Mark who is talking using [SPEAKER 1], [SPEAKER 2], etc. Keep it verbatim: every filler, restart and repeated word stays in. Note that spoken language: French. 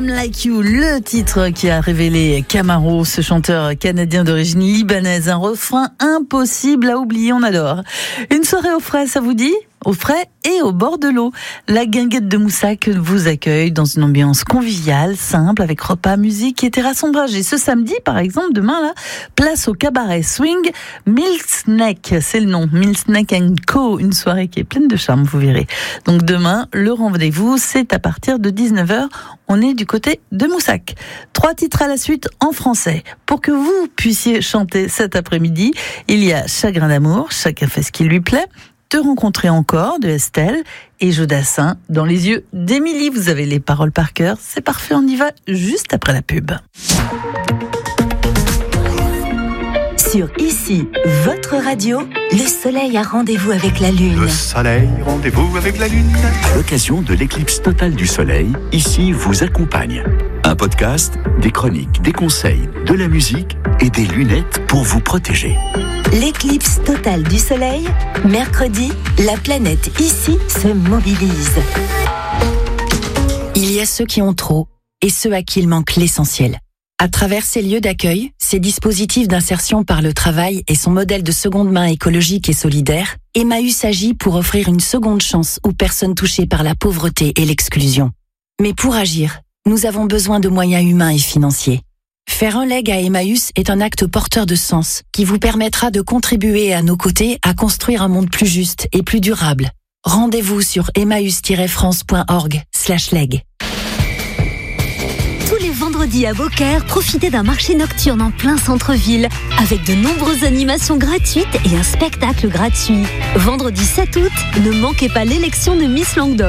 [SPEAKER 1] I'm Like You, le titre qui a révélé Camaro, ce chanteur canadien d'origine libanaise. Un refrain impossible à oublier, on adore. Une soirée au frais, ça vous dit ? Au frais et au bord de l'eau. La guinguette de Moussac vous accueille dans une ambiance conviviale, simple, avec repas, musique et terrasse ombragée. Ce samedi, par exemple, demain, là, place au cabaret swing Milsneck, c'est le nom, Milsneck and Co, une soirée qui est pleine de charme, vous verrez. Donc demain, le rendez-vous, c'est à partir de dix-neuf heures. On est du côté de Moussac. Trois titres à la suite en français. Pour que vous puissiez chanter cet après-midi, il y a Chagrin d'amour, chacun fait ce qui lui plaît. Te rencontrer encore de Estelle et Jodassin dans les yeux d'Émilie. Vous avez les paroles par cœur, c'est parfait, on y va juste après la pub.
[SPEAKER 2] Sur Ici, votre radio, le soleil a rendez-vous avec la lune.
[SPEAKER 3] Le soleil, rendez-vous avec la lune.
[SPEAKER 4] À l'occasion de l'éclipse totale du soleil, Ici vous accompagne. Un podcast, des chroniques, des conseils, de la musique et des lunettes pour vous protéger.
[SPEAKER 2] L'éclipse totale du soleil, mercredi, la planète Ici se mobilise.
[SPEAKER 5] Il y a ceux qui ont trop et ceux à qui il manque l'essentiel. À travers ces lieux d'accueil, ces dispositifs d'insertion par le travail et son modèle de seconde main écologique et solidaire, Emmaüs agit pour offrir une seconde chance aux personnes touchées par la pauvreté et l'exclusion. Mais pour agir, nous avons besoin de moyens humains et financiers. Faire un leg à Emmaüs est un acte porteur de sens qui vous permettra de contribuer à nos côtés à construire un monde plus juste et plus durable. Rendez-vous sur emmaüs tiret france point org slash leg.
[SPEAKER 6] Tous les vendredis à Beaucaire, profitez d'un marché nocturne en plein centre-ville avec de nombreuses animations gratuites et un spectacle gratuit. Vendredi sept août, ne manquez pas l'élection de Miss Languedoc.